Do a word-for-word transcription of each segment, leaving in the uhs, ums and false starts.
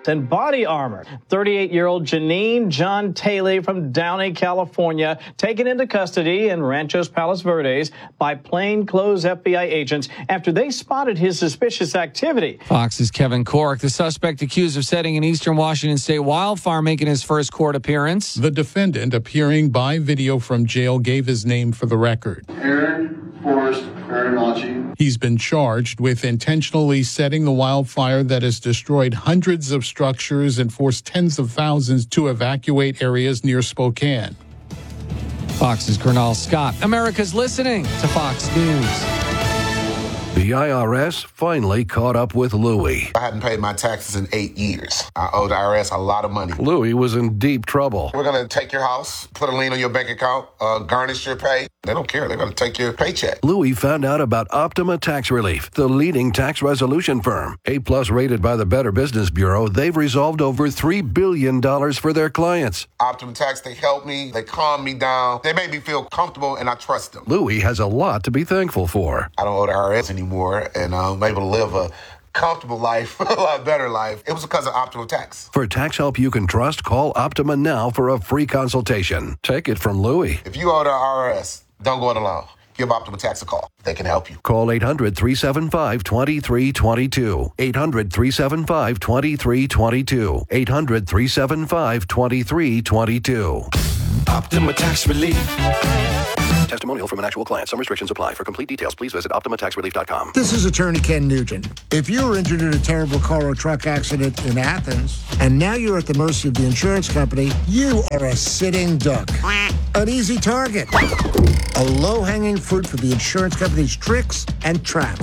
wrapped in body armor. thirty-eight-year-old Janine John Taylor from Downey, California, taken into custody in Ranchos Palos Verdes by plainclothes F B I agents after they spotted his suspicious activity. Fox's Kevin Cork, the suspect accused of setting an Eastern Washington state wildfire, making his first court appearance. The defendant, appearing by video from jail, gave his name for the record. Aaron Forrest Aronacci. He's been charged with intentionally setting the wildfire that has destroyed hundreds of structures and forced tens of thousands to evacuate areas near Spokane. Fox's Colonel Scott. America's listening to Fox News. The I R S finally caught up with Louie. I hadn't paid my taxes in eight years. I owed the I R S a lot of money. Louie was in deep trouble. We're going to take your house, put a lien on your bank account, uh, garnish your pay. They don't care. They're going to take your paycheck. Louie found out about Optima Tax Relief, the leading tax resolution firm. A-plus rated by the Better Business Bureau, they've resolved over three billion dollars for their clients. Optima Tax, they help me. They calm me down. They make me feel comfortable, and I trust them. Louie has a lot to be thankful for. I don't owe the I R S anymore, and I'm able to live a comfortable life, a lot better life. It was because of Optima Tax. For tax help you can trust, call Optima now for a free consultation. Take it from Louie. If you owe the I R S, don't go it alone. Give Optima Tax a call. They can help you. Call eight hundred, three seven five, two three two two. eight hundred, three seven five, two three two two. eight hundred, three seven five, two three two two. Optima Tax Relief. Testimonial from an actual client. Some restrictions apply. For complete details, please visit Optima Tax Relief dot com. This is Attorney Ken Nugent. If you were injured in a terrible car or truck accident in Athens, and now you're at the mercy of the insurance company, you are a sitting duck. An easy target. A low-hanging fruit for the insurance company's tricks and traps.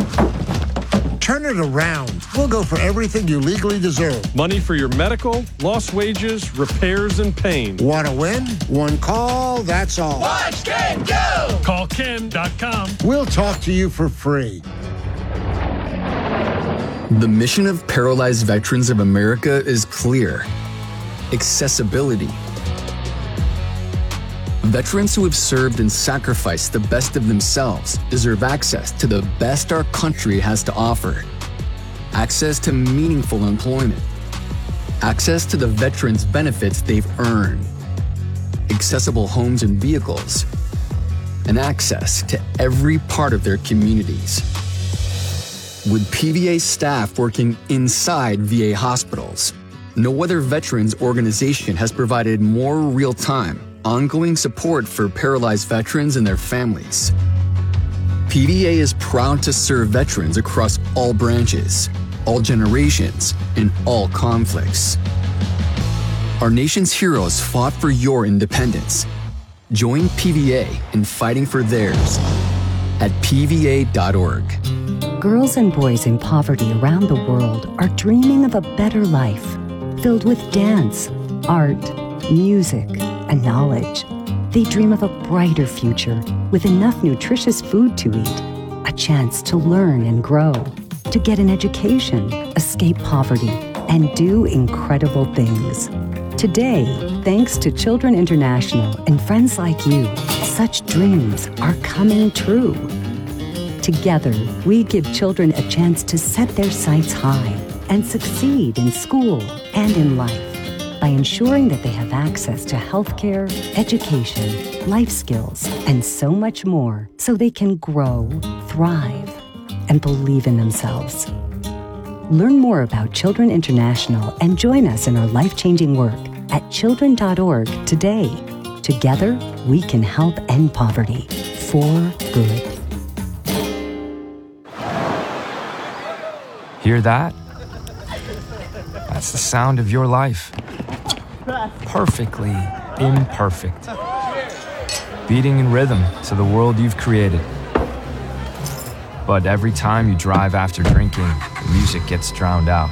Turn it around. We'll go for everything you legally deserve. Money for your medical, lost wages, repairs, and pain. Want to win? One call, that's all. Watch Ken go! Call Ken dot com. We'll talk to you for free. The mission of Paralyzed Veterans of America is clear. Accessibility. Veterans who have served and sacrificed the best of themselves deserve access to the best our country has to offer. Access to meaningful employment. Access to the veterans' benefits they've earned. Accessible homes and vehicles. And access to every part of their communities. With P V A staff working inside V A hospitals, no other veterans organization has provided more real-time, ongoing support for paralyzed veterans and their families. P V A is proud to serve veterans across all branches, all generations, and all conflicts. Our nation's heroes fought for your independence. Join P V A in fighting for theirs at P V A dot org. Girls and boys in poverty around the world are dreaming of a better life, filled with dance, art, music, and knowledge. They dream of a brighter future with enough nutritious food to eat, a chance to learn and grow, to get an education, escape poverty, and do incredible things. Today, thanks to Children International and friends like you, such dreams are coming true. Together, we give children a chance to set their sights high and succeed in school and in life by ensuring that they have access to healthcare, education, life skills, and so much more so they can grow, thrive, and believe in themselves. Learn more about Children International and join us in our life-changing work at children dot org today. Together, we can help end poverty for good. Hear that? That's the sound of your life. Perfectly imperfect. Beating in rhythm to the world you've created. But every time you drive after drinking, the music gets drowned out.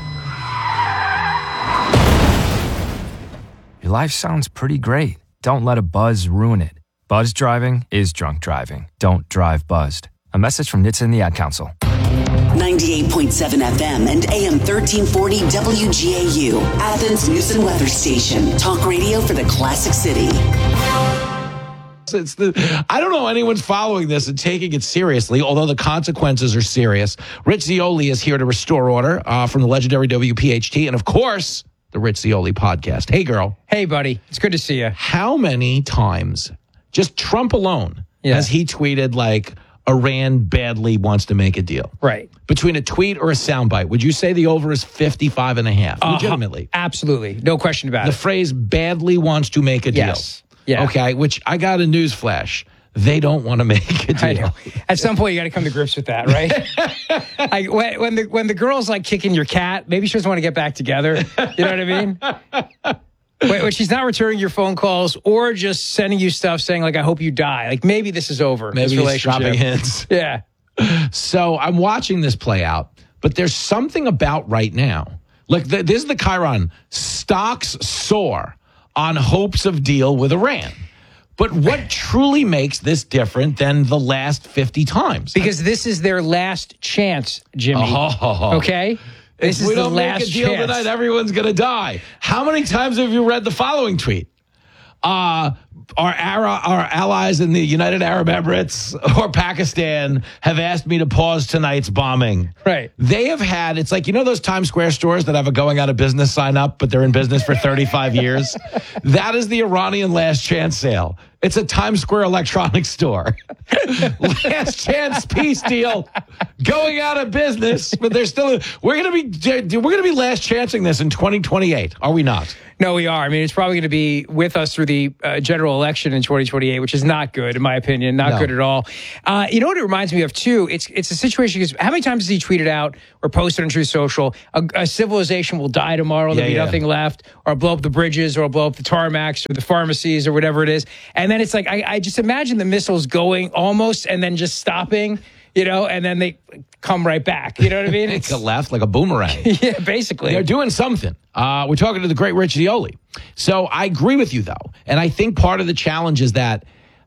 Your life sounds pretty great. Don't let a buzz ruin it. Buzz driving is drunk driving. Don't drive buzzed. A message from N H T S A and the Ad Council. ninety-eight point seven F M and A M thirteen forty W G A U, Athens News and Weather Station. Talk radio for the Classic City. It's the, I don't know anyone's following this and taking it seriously, although the consequences are serious. Rich Zeoli is here to restore order uh, from the legendary W P H T and, of course, the Rich Zeoli podcast. Hey, girl. Hey, buddy. It's good to see you. How many times, just Trump alone, yeah. has he tweeted like Iran badly wants to make a deal? Right. Between a tweet or a soundbite, would you say the over is fifty-five and a half? Uh, Legitimately. Absolutely. No question about the it. The phrase badly wants to make a deal. Yes. Yeah. Okay, which I got a news flash. They don't want to make a deal. At some point, you got to come to grips with that, right? Like when, when the when the girl's like kicking your cat, maybe she doesn't want to get back together. You know what I mean? when, when she's not returning your phone calls or just sending you stuff saying like, "I hope you die." Like maybe this is over. Maybe this he's relationship. dropping hints. Yeah. So I'm watching this play out, but there's something about right now. Like the, this is the Chiron. Stocks soar on hopes of deal with Iran. But what truly makes this different than the last fifty times? Because this is their last chance, Jimmy. Oh. Okay? This if is we the don't last make a deal chance. tonight, everyone's going to die. How many times have you read the following tweet? Uh, our, Ara- our allies in the United Arab Emirates or Pakistan have asked me to pause tonight's bombing. Right. They have had, it's like, you know those Times Square stores that have a going out of business sign up, but they're in business for thirty-five years? That is the Iranian last chance sale. It's a Times Square electronics store. Last chance peace deal. Going out of business, but they're still, we're going to be, we're going to be last chancing this in twenty twenty-eight. Are we not? No, we are. I mean, it's probably going to be with us through the uh, general election in twenty twenty-eight, which is not good, in my opinion. Not No. good at all. Uh, you know what it reminds me of, too? It's it's a situation, because how many times has he tweeted out or posted on Truth Social, a, a civilization will die tomorrow, there'll Yeah, be yeah. nothing left, or blow up the bridges, or blow up the tarmacs, or the pharmacies, or whatever it is. And then it's like, I, I just imagine the missiles going almost and then just stopping, you know, and then they come right back. You know what I mean? It's left like a boomerang. Yeah, basically. They're doing something. Uh, we're talking to the great Rich Zeoli. So I agree with you, though. And I think part of the challenge is that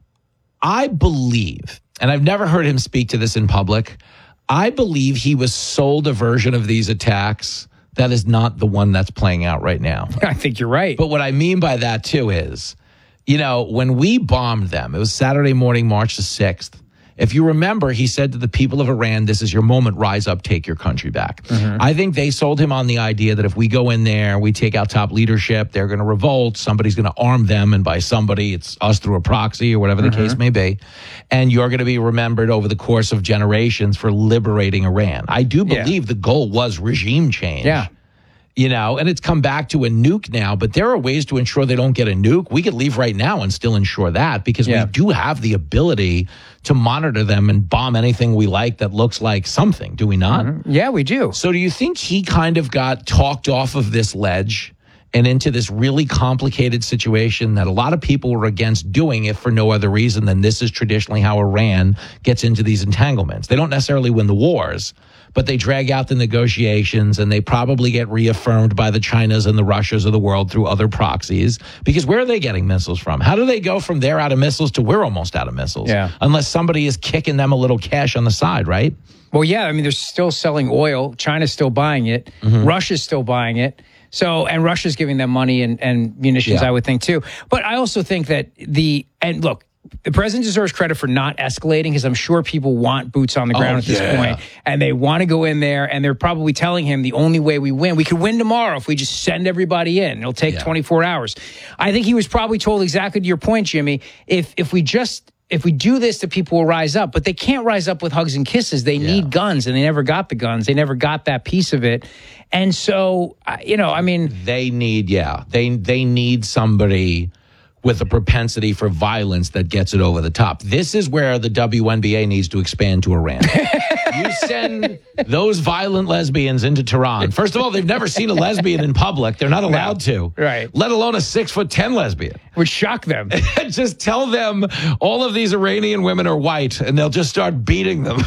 I believe, and I've never heard him speak to this in public, I believe he was sold a version of these attacks that is not the one that's playing out right now. I think you're right. But what I mean by that, too, is, you know, when we bombed them, it was Saturday morning, March the sixth. If you remember, he said to the people of Iran, this is your moment, rise up, take your country back. Mm-hmm. I think they sold him on the idea that if we go in there, we take out top leadership, they're going to revolt, somebody's going to arm them, and by somebody, it's us through a proxy or whatever the mm-hmm. case may be, and you're going to be remembered over the course of generations for liberating Iran. I do believe yeah. the goal was regime change. Yeah. You know, and it's come back to a nuke now, but there are ways to ensure they don't get a nuke. We could leave right now and still ensure that, because yeah. we do have the ability to monitor them and bomb anything we like that looks like something. Do we not? Mm-hmm. Yeah, we do. So do you think he kind of got talked off of this ledge and into this really complicated situation that a lot of people were against doing, if for no other reason than this is traditionally how Iran gets into these entanglements? They don't necessarily win the wars, but they drag out the negotiations, and they probably get reaffirmed by the Chinas and the Russias of the world through other proxies. Because where are they getting missiles from? How do they go from they're out of missiles to we're almost out of missiles? Yeah. Unless somebody is kicking them a little cash on the side, right? Well, yeah. I mean, they're still selling oil. China's still buying it. Mm-hmm. Russia's still buying it. So, and Russia's giving them money and, and munitions, Yeah. I would think, too. But I also think that the, and look, the president deserves credit for not escalating, because I'm sure people want boots on the ground Oh, at this yeah. point, and they want to go in there, and they're probably telling him the only way we win, we could win tomorrow if we just send everybody in. It'll take Yeah. twenty-four hours. I think he was probably told exactly to your point, Jimmy, if if we just if we do this, the people will rise up, but they can't rise up with hugs and kisses. They Yeah. need guns, and they never got the guns. They never got that piece of it. And so, I- you know, I mean, They need, yeah, they they need somebody with a propensity for violence that gets it over the top. This is where the W N B A needs to expand to Iran. You send those violent lesbians into Tehran. First of all, they've never seen a lesbian in public. They're not allowed to. Right. Let alone a six foot ten lesbian. would shock them. Just tell them all of these Iranian women are white, and they'll just start beating them.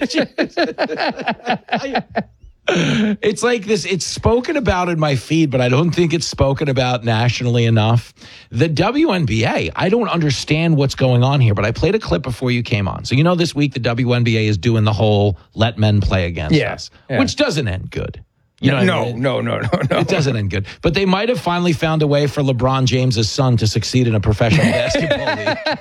It's like this, it's spoken about in my feed, but I don't think it's spoken about nationally enough. The W N B A, I don't understand what's going on here, but I played a clip before you came on. So, you know, this week the W N B A is doing the whole let men play against Yeah, us, yeah. which doesn't end good. You know what no, I mean? no, no, no, no. It doesn't end good. But they might have finally found a way for LeBron James's son to succeed in a professional basketball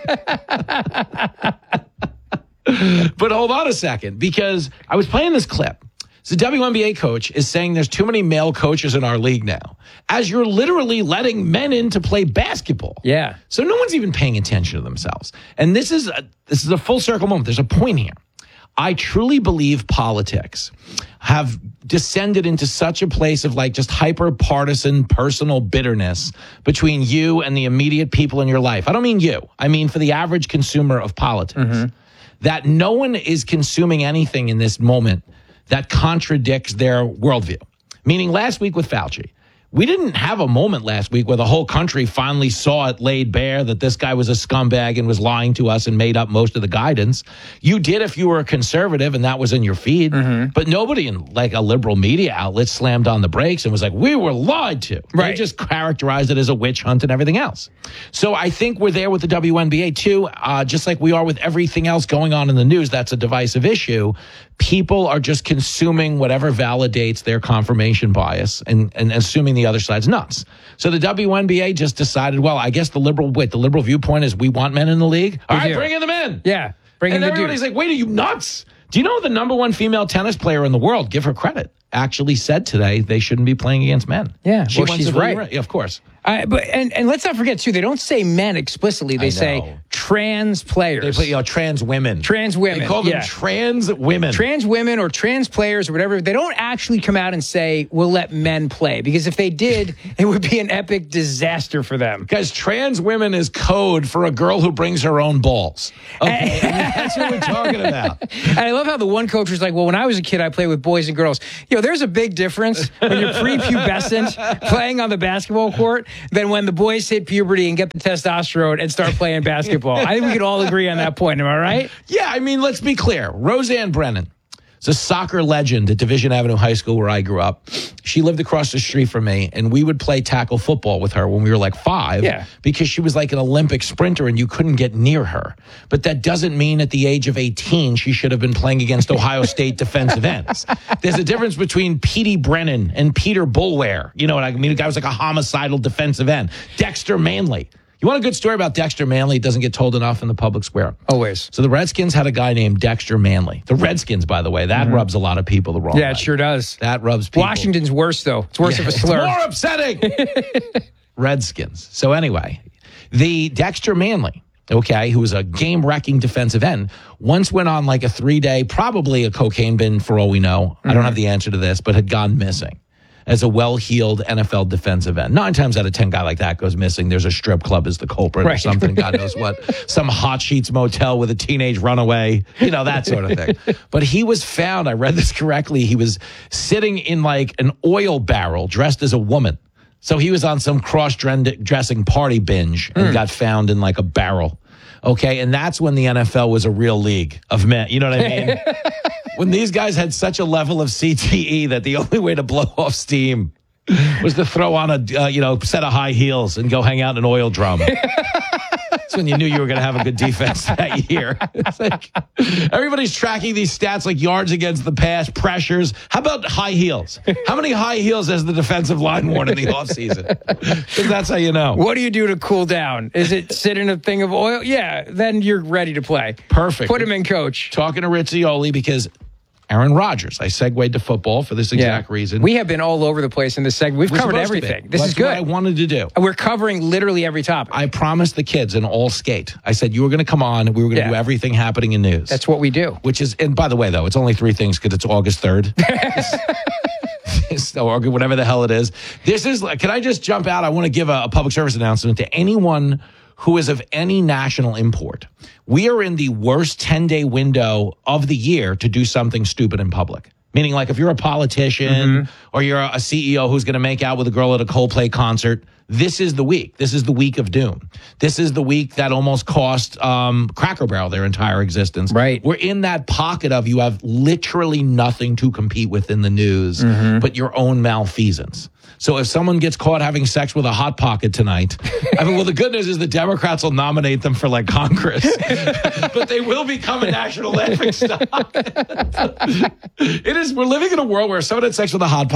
league. But hold on a second, because I was playing this clip. So the W N B A coach is saying there's too many male coaches in our league now, as you're literally letting men in to play basketball. Yeah. So no one's even paying attention to themselves. And this is a, this is a full circle moment. There's a point here. I truly believe politics have descended into such a place of like just hyper partisan personal bitterness between you and the immediate people in your life. I don't mean you. I mean for the average consumer of politics, mm-hmm. that no one is consuming anything in this moment that contradicts their worldview. Meaning last week with Fauci, we didn't have a moment last week where the whole country finally saw it laid bare that this guy was a scumbag and was lying to us and made up most of the guidance. You did if you were a conservative and that was in your feed, mm-hmm. but nobody in like a liberal media outlet slammed on the brakes and was like, we were lied to. Right. They just characterized it as a witch hunt and everything else. So I think we're there with the W N B A too, uh, just like we are with everything else going on in the news. That's a divisive issue. People are just consuming whatever validates their confirmation bias and, and assuming the other side's nuts. So the W N B A just decided, well, I guess the liberal wait, the liberal viewpoint is we want men in the league. All we right, do. bring in the men. Yeah, bring and in the everybody's dudes. like, wait, are you nuts? Do you know the number one female tennis player in the world, give her credit, actually said today they shouldn't be playing against men. Yeah, she well, she's right. right. Yeah, of course. Uh, but and, and let's not forget too, they don't say men explicitly. They say trans players. They play, you know, trans women. Trans women. They call them yeah. trans women. Trans women or trans players or whatever. They don't actually come out and say we'll let men play, because if they did, it would be an epic disaster for them. Because trans women is code for a girl who brings her own balls. Okay, I mean, that's what we're talking about. And I love how the one coach was like, well, when I was a kid, I played with boys and girls. You know, there's a big difference when you're prepubescent playing on the basketball court than when the boys hit puberty and get the testosterone and start playing basketball. I think we could all agree on that point. Am I right? Yeah, I mean, let's be clear. Roseanne Brennan is a soccer legend at Division Avenue High School where I grew up. She lived across the street from me, and we would play tackle football with her when we were like five, yeah. because she was like an Olympic sprinter and you couldn't get near her. But that doesn't mean at the age of eighteen she should have been playing against Ohio State defensive ends. There's a difference between Petey Brennan and Peter Bulware. You know what I mean? The guy was like a homicidal defensive end. Dexter Manley. You want a good story about Dexter Manley? It doesn't get told enough in the public square. Always. So the Redskins had a guy named Dexter Manley. The Redskins, by the way, that mm-hmm. rubs a lot of people the wrong yeah, way. it sure does. That rubs people. Washington's worse, though. It's worse yeah, of a slur. It's more upsetting. Redskins. So anyway, the Dexter Manley, okay, who was a game-wrecking defensive end, once went on like a three-day, probably a cocaine bin for all we know. Mm-hmm. I don't have the answer to this, but had gone missing as a well-heeled N F L defensive end. Nine times out of ten, guy like that goes missing. There's a strip club as the culprit right. or something, God knows what. Some Hot Sheets motel with a teenage runaway, you know, that sort of thing. But he was found, I read this correctly, he was sitting in like an oil barrel dressed as a woman. So he was on some cross-dressing party binge and mm. got found in like a barrel. Okay, and that's when the N F L was a real league of men. You know what I mean? When these guys had such a level of C T E that the only way to blow off steam was to throw on a uh, you know set of high heels and go hang out in an oil drum. That's when you knew you were going to have a good defense that year. It's like everybody's tracking these stats like yards against the pass, pressures. How about high heels? How many high heels has the defensive line worn in the offseason? Because that's how you know. What do you do to cool down? Is it sit in a thing of oil? Yeah, then you're ready to play. Perfect. Put him in, coach. Talking to Rizzioli because Aaron Rodgers. I segued to football for this exact yeah. reason. We have been all over the place in this segment. We've We're covered everything. This That's is good. What I wanted to do. We're covering literally every topic. I promised the kids an all skate. I said you were going to come on and we were going to yeah. do everything happening in news. That's what we do. Which is, and by the way, though, it's only three things because it's August third. Or whatever the hell it is. This is, can I just jump out? I want to give a, a public service announcement to anyone who is of any national import. We are in the worst ten-day window of the year to do something stupid in public. Meaning, like, if you're a politician mm-hmm. or you're a C E O who's going to make out with a girl at a Coldplay concert, this is the week. This is the week of doom. This is the week that almost cost um, Cracker Barrel their entire existence. Right. We're in that pocket of you have literally nothing to compete with in the news mm-hmm. but your own malfeasance. So if someone gets caught having sex with a Hot Pocket tonight, I mean, well, the good news is the Democrats will nominate them for, like, Congress. But they will become a national laughing stock. It is, we're living in a world where if someone had sex with a Hot Pocket,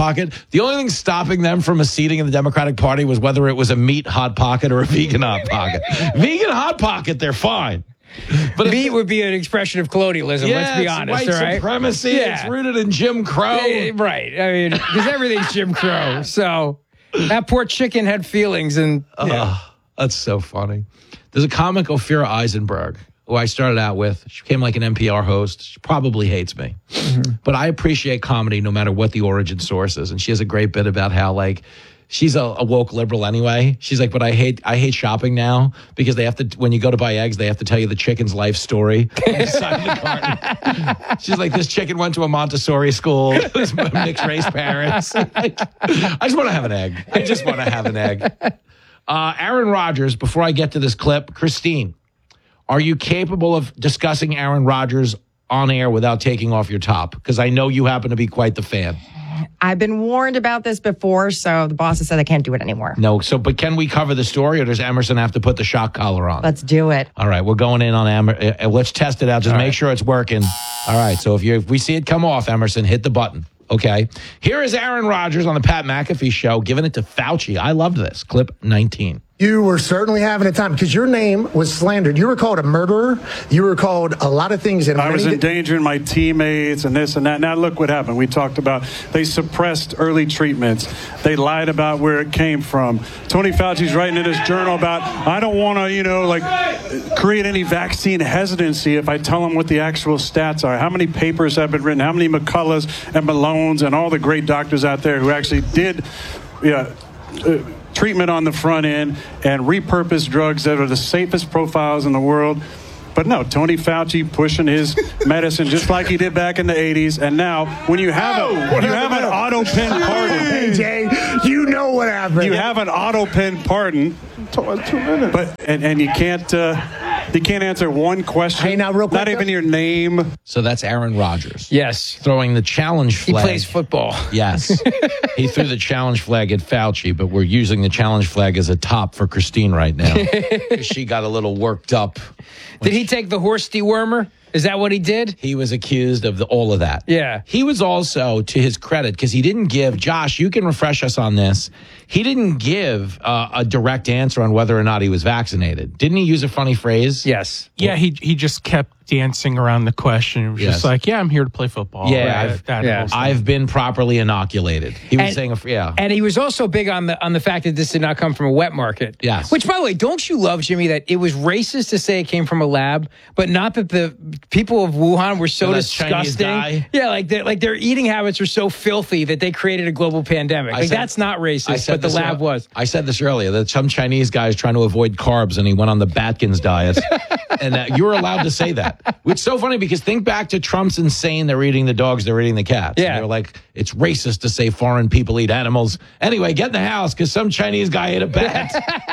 Pocket. The only thing stopping them from a seating in the Democratic Party was whether it was a meat Hot Pocket or a vegan Hot Pocket. Vegan Hot Pocket, they're fine. But meat would be an expression of colonialism, yeah, let's be honest. White all right? supremacy. Yeah. It's rooted in Jim Crow. Yeah, right. I mean, because everything's Jim Crow. So that poor chicken had feelings. and yeah. uh, That's so funny. There's a comic, Ophira Eisenberg, who I started out with. She became like an N P R host. She probably hates me. Mm-hmm. But I appreciate comedy no matter what the origin source is. And she has a great bit about how, like, she's a, a woke liberal anyway. She's like, but I hate I hate shopping now because they have to, when you go to buy eggs, they have to tell you the chicken's life story. Inside the carton. She's like, this chicken went to a Montessori school, mixed race parents. Like, I just want to have an egg. I just want to have an egg. Uh, Aaron Rodgers, before I get to this clip, Christine, are you capable of discussing Aaron Rodgers on air without taking off your top? Because I know you happen to be quite the fan. I've been warned about this before, so the boss has said I can't do it anymore. No, so but can we cover the story, or does Emerson have to put the shock collar on? Let's do it. All right, we're going in on Emerson. Uh, let's test it out. Just All make right. sure it's working. All right, so if you if we see it come off, Emerson, hit the button. Okay. Here is Aaron Rodgers on the Pat McAfee show giving it to Fauci. I loved this. Clip nineteen. You were certainly having a time because your name was slandered. You were called a murderer. You were called a lot of things. I was endangering my teammates and this and that. Now look what happened. We talked about they suppressed early treatments. They lied about where it came from. Tony Fauci's writing in his journal about, I don't want to, you know, like create any vaccine hesitancy if I tell them what the actual stats are. How many papers have been written? How many McCulloughs and Malones and all the great doctors out there who actually did, yeah, uh, treatment on the front end and repurposed drugs that are the safest profiles in the world. But no, Tony Fauci pushing his medicine just like he did back in the eighties. And now, when you have a Oh, you have an auto pen pardon, Hey, Jay, you know what happened. you have an auto pen pardon, Two minutes. but and, and you can't uh, you can't answer one question. Hey, now, real quick, not even your name. So that's Aaron Rodgers. Yes. Throwing the challenge He flag. plays football. Yes. He threw the challenge flag at Fauci, but we're using the challenge flag as a top for Christine right now. She got a little worked up. Did he take the horse dewormer? Is that what he did? He was accused of the, all of that. Yeah. He was also, to his credit, because he didn't give, Josh, you can refresh us on this. He didn't give uh, a direct answer on whether or not he was vaccinated. Didn't he use a funny phrase? Yes. Yeah, he he just kept dancing around the question. It was Yes. just like, yeah, I'm here to play football. Yeah, Right, I've, that yeah. whole thing. I've been properly inoculated. He was And- saying, a, yeah. And he was also big on the on the fact that this did not come from a wet market. Yes. Which, by the way, don't you love, Jimmy, that it was racist to say it came from a lab, but not that the people of Wuhan were so And that Chinese disgusting. guy? Yeah, like their like their eating habits are so filthy that they created a global pandemic. I Like said- that's not I racist, said but the this lab ear- was. I said this earlier that some Chinese guy is trying to avoid carbs and he went on the Batkins diet. And uh, you were allowed to say that. It's so funny because think back to Trump's insane, they're eating the dogs, they're eating the cats. Yeah. And they were like, it's racist to say foreign people eat animals. Anyway, get in the house because some Chinese guy ate a bat.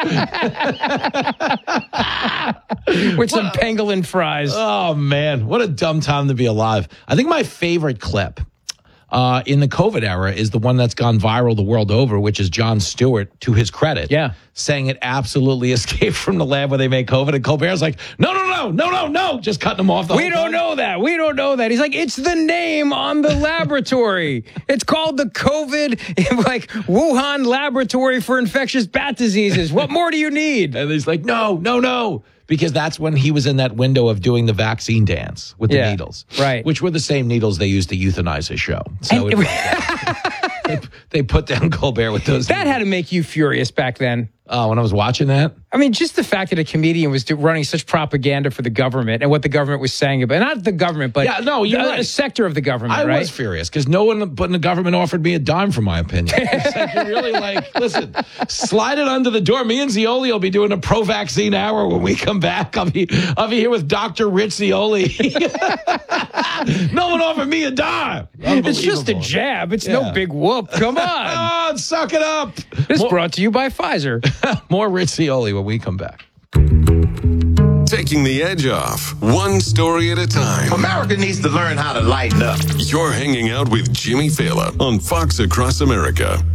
With some pangolin fries. Oh, man. What a dumb time to be alive. I think my favorite clip uh, in the COVID era is the one that's gone viral the world over, which is Jon Stewart, to his credit, Yeah. saying it absolutely escaped from the lab where they made COVID. And Colbert's like, no, no, no, no, no, no. Just cutting him off the We whole don't time. know that. We don't know that. He's like, it's the name on the laboratory. It's called the COVID, like Wuhan Laboratory for Infectious Bat Diseases. What more do you need? And he's like, no, no, no. Because that's when he was in that window of doing the vaccine dance with the Yeah, needles. right. Which were the same needles they used to euthanize his show. So And- it, they, they put down Colbert with those. That had to make you furious back then. Oh, when I was watching that? I mean, just the fact that a comedian was do, running such propaganda for the government and what the government was saying about, not the government, but Yeah, no, you're a, right. a sector of the government, I right? was furious because no one but in the government offered me a dime for my opinion. It's like you're really like, listen, slide it under the door. Me and Zioli will be doing a pro-vaccine hour when we come back. I'll be, I'll be here with Doctor Rich Zioli. No one offered me a dime. It's just a Unbelievable. jab. It's Yeah. no big whoop. Come on. Oh, suck it up. This More, brought to you by Pfizer. more Rich Zioli when we come back. Taking the edge off, one story at a time. America needs to learn how to lighten up. You're hanging out with Jimmy Fallon on Fox Across America.